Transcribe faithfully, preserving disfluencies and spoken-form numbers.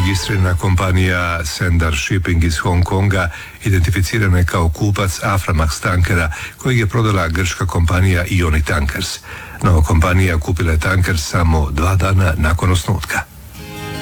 registrirana kompanija Sendar Shipping iz Hong Konga identificirana je kao kupac Aframax tankera kojeg je prodala grčka kompanija Ioni Tankers. Nova kompanija kupila je tanker samo dva dana nakon osnutka.